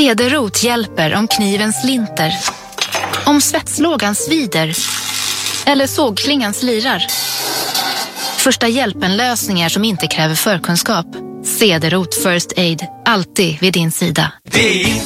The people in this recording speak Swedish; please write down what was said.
Cederroth hjälper om kniven slinter, om svetslågan svider eller sågklingan slirar. Första hjälpen-lösningar som inte kräver förkunskap. Cederroth First Aid, alltid vid din sida.